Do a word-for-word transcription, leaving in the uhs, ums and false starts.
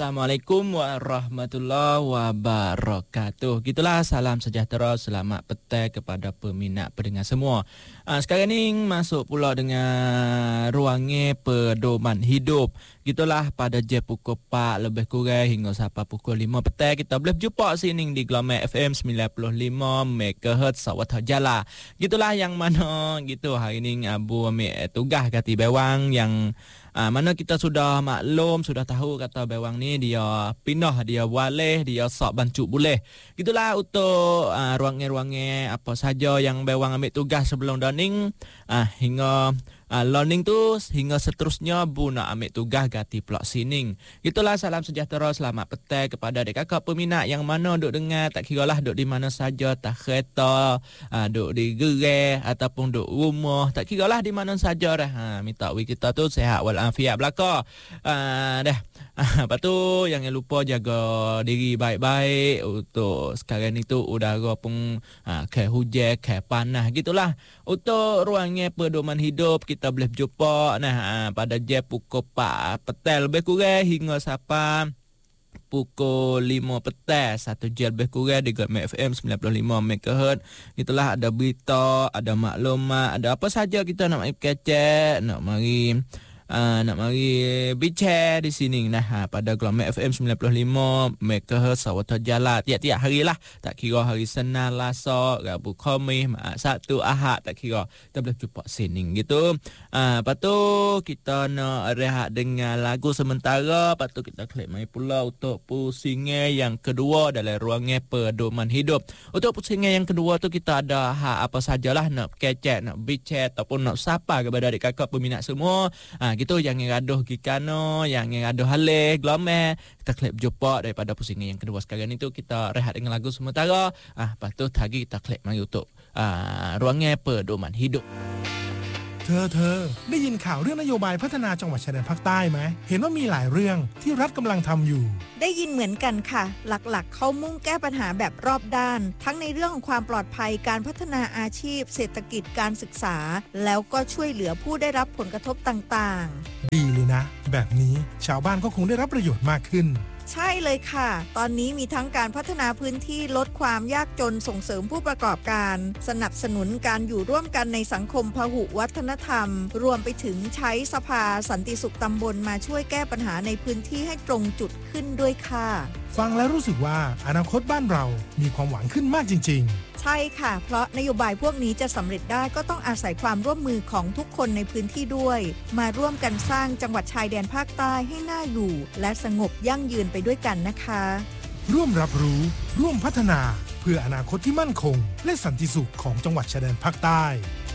Assalamualaikum warahmatullahi wabarakatuh. Gitulah, salam sejahtera, selamat petang kepada peminat pendengar semua. Uh, sekarang ni masuk pula dengan ruangnya pedoman hidup. Gitulah, pada jam pukul empat lebih kurang hingga sampai pukul lima petang kita boleh jumpa sini di Gelombang F M sembilan puluh lima megahertz Sawat Jala. Gitulah yang mana gitu hari ni Abu ambil tugas kati bewang yang Ah, mana kita sudah maklum, sudah tahu kata bewang ni dia pindah, dia waleh, dia sok bancu boleh. Gitulah untuk ah, ruangnya-ruangnya apa saja yang bewang ambil tugas sebelum daning ah, hingga ah, learning tu hingga seterusnya bu nak ambil tugas ganti plot sining. Gitulah, salam sejahtera, selamat petang kepada adik kakak peminat yang mana duk dengar, tak kira lah duk di mana saja, tak kereta, ah, duk di gerai ataupun duk rumah, tak kira lah di mana saja dah. Ha, minta wi kita tu sehat walafiat belaka. Ah, dah. Ah, lepas tu jangan lupa jaga diri baik-baik. Untuk sekarang ni tu udara pun ah, ke hujan, ke panas gitulah. Untuk ruangnya pedoman hidup kita boleh jumpa nah ah, pada jam pukul empat petang lebih kurang hingga sampai pukul lima petang, satu jam lebih kurang di Gelombang F M sembilan puluh lima megahertz. Itulah, ada berita, ada maklumat, ada apa saja kita nak mari kecek, nak mari Uh, nak mari bicara di sini nah ha, pada Gelombang F M sembilan puluh lima megahertz Sawat Jala tiap-tiap hari lah, tak kira hari Senin, Selasa, Rabu, Khamis, Sabtu, Ahad, tak kira kita boleh jumpa sini gitu. Uh, lepas tu kita nak rehat dengan lagu sementara, lepas tu kita klik mai pula untuk pusingan yang kedua dalam ruangnya pedoman hidup. Untuk pusingan yang kedua tu kita ada hak apa sajalah nak kecek, nak bicara ataupun nak sapa kepada adik kakak peminat semua. Uh, gitu, jangan gaduh gikano, jangan gaduh halih Gelombang. Kita klik jumpa daripada pusingan yang kedua. Sekarang itu kita rehat dengan lagu sementara. Ah, lepas tu lagi kita klik mari untuk ah, ruangnya pedoman hidup. เธอเธอได้ยินข่าวเรื่องนโยบายพัฒนาจังหวัดชายแดนภาคใต้ไหมเห็นว่ามีหลายเรื่องที่รัฐกำลังทำอยู่ได้ยินเหมือนกันค่ะหลักๆเขามุ่งแก้ปัญหาแบบรอบด้านทั้งในเรื่องของความปลอดภัยการพัฒนาอาชีพเศรษฐกิจการศึกษาแล้วก็ช่วยเหลือผู้ได้รับผลกระทบต่างๆดีเลยนะแบบนี้ชาวบ้านก็คงได้รับประโยชน์มากขึ้นใช่เลยค่ะตอนนี้มีทั้งการพัฒนาพื้นที่ลดความยากจนส่งเสริมผู้ประกอบการสนับสนุนการอยู่ร่วมกันในสังคมพหุวัฒนธรรมรวมไปถึงใช้สภาสันติสุขตำบลมาช่วยแก้ปัญหาในพื้นที่ให้ตรงจุดขึ้นด้วยค่ะฟังแล้วรู้สึกว่าอนาคตบ้านเรามีความหวังขึ้นมากจริงๆใช่ค่ะเพราะนโยบายพวกนี้จะสำเร็จได้ก็ต้องอาศัยความร่วมมือของทุกคนในพื้นที่ด้วยมาร่วมกันสร้างจังหวัดชายแดนภาคใต้ให้น่าอยู่และสงบยั่งยืนไปด้วยกันนะคะร่วมรับรู้ร่วมพัฒนาเพื่ออนาคตที่มั่นคงและสันติสุขของจังหวัดชายแดนภาคใต้